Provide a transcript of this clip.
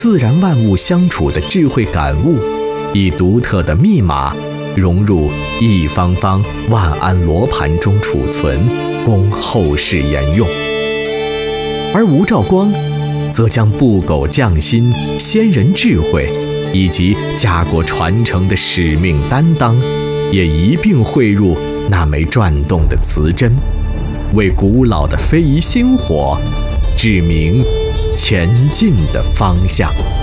自然万物相处的智慧感悟，以独特的密码融入一方方万安罗盘中储存，供后世沿用。而吴兆光则将不苟匠心、先人智慧以及家国传承的使命担当，也一并汇入那枚转动的磁针，为古老的非遗星火指明前进的方向。